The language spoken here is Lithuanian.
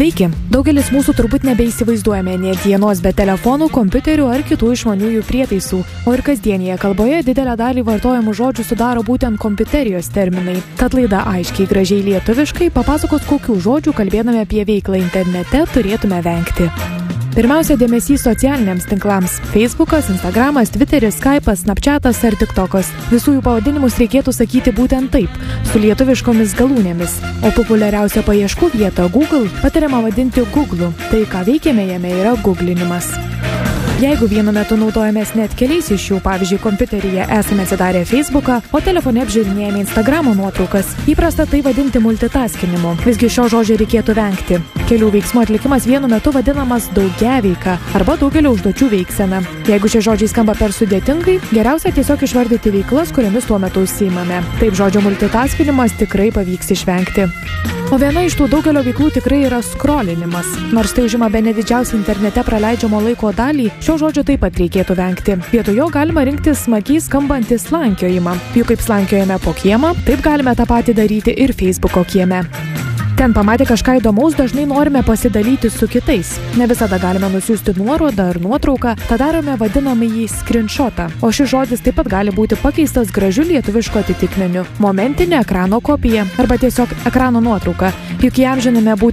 Sveiki! Daugelis mūsų turbūt nebeįsivaizduojame nė dienos be telefonų, kompiuterių ar kitų išmaniųjų prietaisų, o ir kasdienėje kalboje didelę dalį vartojamų žodžių sudaro būtent kompiuterijos terminai. Tad laida aiškiai, gražiai lietuviškai papasakos, kokių žodžių kalbėdami apie veiklą internete turėtume vengti. Pirmiausia, dėmesys socialiniams tinklams – Facebookas, Instagramas, Twitteris, Skype'as, Snapchatas ar TikTokas. Visų jų pavadinimus reikėtų sakyti būtent taip, su lietuviškomis galūnėmis. O populiariausia paieškų vieta Google patariama vadinti Google'u. Tai, ką veikiame jame, yra googlinimas. Jeigu vienu metu naudojamės net keliais iš jų, pavyzdžiui, kompiuteryje esame atsidarę Facebooką, o telefone apžiūrinėjame Instagramo nuotraukas, įprasta tai vadinti multitaskinimu. Visgi šio žodžio reikėtų vengti. Kelių veiksmų atlikimas vienu metu vadinamas daugiaveika arba daugelio užduočių veiksena. Jeigu šie žodžiai skamba per sudėtingai, geriausia tiesiog išvardyti veiklas, kuriomis tuo metu užsiimame. Taip žodžio multitaskinimas tikrai pavyks išvengti. O viena iš tų daugelio veiklų tikrai yra skrolinimas. Nors tai užima bene didžiausią internete praleidžiamo laiko dalį, šio žodžio taip pat reikėtų vengti. Vietoj jo galima rinktis smagiai skambantį slankiojimą. Juk kaip slankiojame po kiemą, taip galime tą patį daryti ir Facebooko kieme. Ten pamatę kažką įdomaus dažnai norime pasidalyti su kitais. Ne visada galime nusiųsti nuorodą ar nuotrauką, tą darome vadinamąjį screenshotą. O šis žodis taip pat gali būti pakeistas gražiu lietuvišku atitikmeniu – momentinė ekrano kopija arba tiesiog ekrano nuotrauka. Juk įamžiname būtent